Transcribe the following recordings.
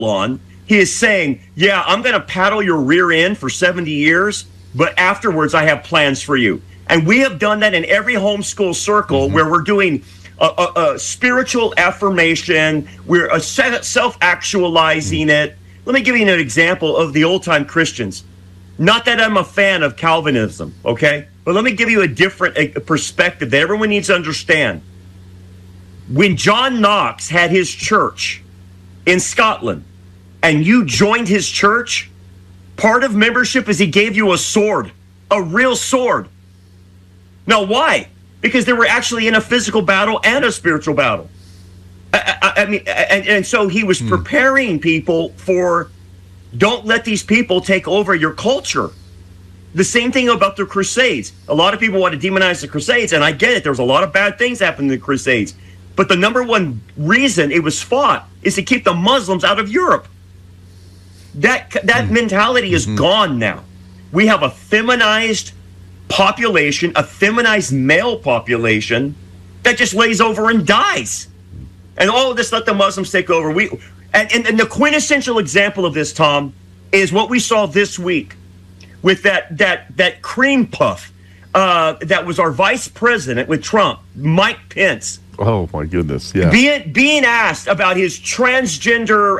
Babylon, he is saying, yeah, I'm going to paddle your rear end for 70 years, but afterwards I have plans for you. And we have done that in every homeschool circle where we're doing a spiritual affirmation. We're self-actualizing it. Let me give you an example of the old-time Christians. Not that I'm a fan of Calvinism, okay? But let me give you a different perspective that everyone needs to understand. When John Knox had his church in Scotland and you joined his church, part of membership is he gave you a sword, a real sword. Now, why? Because they were actually in a physical battle and a spiritual battle. I mean, and so he was preparing people for, don't let these people take over your culture. The same thing about the Crusades. A lot of people want to demonize the Crusades, and I get it. There was a lot of bad things happening in the Crusades. But the number one reason it was fought is to keep the Muslims out of Europe. That mentality is gone now. We have a feminized population, a feminized male population that just lays over and dies. And all of this, let the Muslims take over. And the quintessential example of this, Tom, is what we saw this week with that cream puff that was our vice president with Trump, Mike Pence. Oh my goodness! Yeah, being asked about his transgender,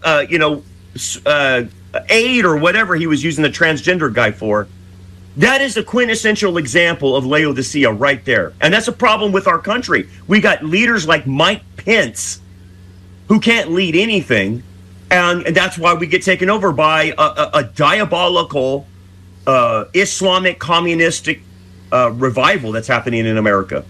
aid or whatever he was using the transgender guy for. That is a quintessential example of Laodicea right there. And that's a problem with our country. We got leaders like Mike Pence who can't lead anything. And that's why we get taken over by a diabolical Islamic communistic revival that's happening in America.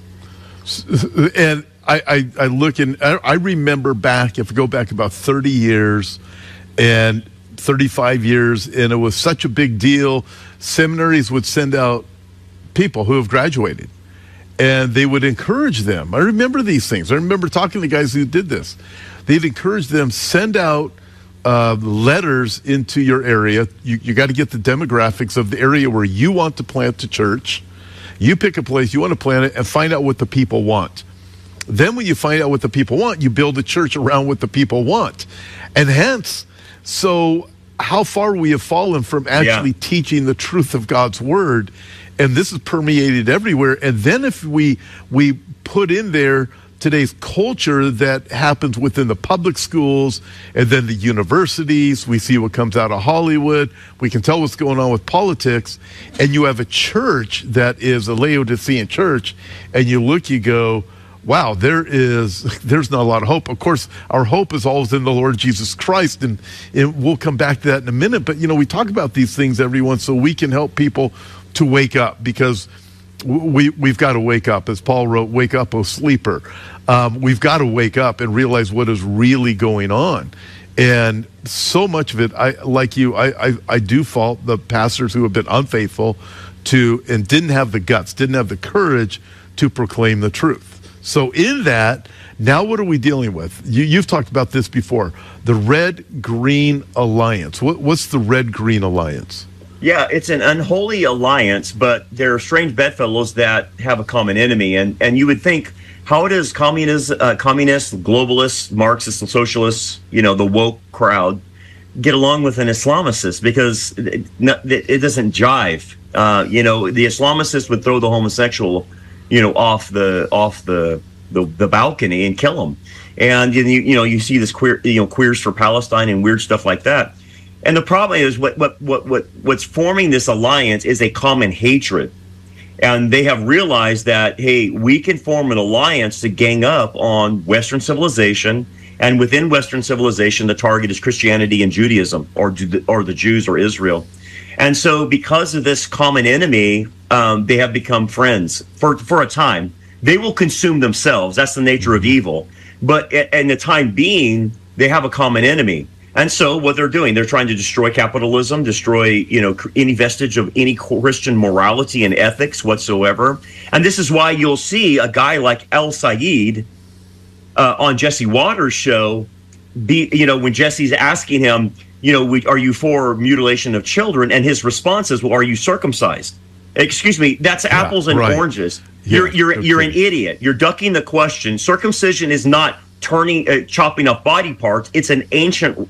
And I look and I remember back, if I go back about 30 years and 35 years, and it was such a big deal. Seminaries would send out people who have graduated, and they would encourage them. I remember these things. I remember talking to guys who did this. They'd encourage them, send out letters into your area. You got to get the demographics of the area where you want to plant the church. You pick a place you want to plant it and find out what the people want. Then when you find out what the people want, you build a church around what the people want. And hence, so how far we have fallen from actually teaching the truth of God's word. And this is permeated everywhere. And then if we put in there today's culture that happens within the public schools and then the universities, we see what comes out of Hollywood, we can tell what's going on with politics, and you have a church that is a Laodicean church, and you look, you go, wow, there's not a lot of hope. Of course, our hope is always in the Lord Jesus Christ, and we'll come back to that in a minute. But, we talk about these things every once so we can help people to wake up, because we've got to wake up. As Paul wrote, wake up, O sleeper. We've got to wake up and realize what is really going on. And so much of it, I do fault the pastors who have been unfaithful and didn't have the guts, didn't have the courage to proclaim the truth. So in that, now what are we dealing with? You've talked about this before, the Red-Green Alliance. What's the Red-Green Alliance? Yeah, it's an unholy alliance, but there are strange bedfellows that have a common enemy. And you would think, how does communists, globalists, Marxists, and socialists, the woke crowd, get along with an Islamicist? Because it doesn't jive. The Islamicists would throw the homosexual off the balcony and kill them. And you see this queers for Palestine and weird stuff like that. And the problem is what's forming this alliance is a common hatred. And they have realized that, hey, we can form an alliance to gang up on Western civilization, and within Western civilization, the target is Christianity and Judaism, or the Jews or Israel. And so because of this common enemy, they have become friends for a time. They will consume themselves. That's the nature of evil. But in the time being, they have a common enemy. And so what they're doing, they're trying to destroy capitalism, destroy, any vestige of any Christian morality and ethics whatsoever. And this is why you'll see a guy like El Sayed on Jesse Waters' show, when Jesse's asking him, are you for mutilation of children? And his response is, well, are you circumcised? Excuse me, that's apples and oranges. You're an idiot. You're ducking the question. Circumcision is not chopping up body parts. It's an ancient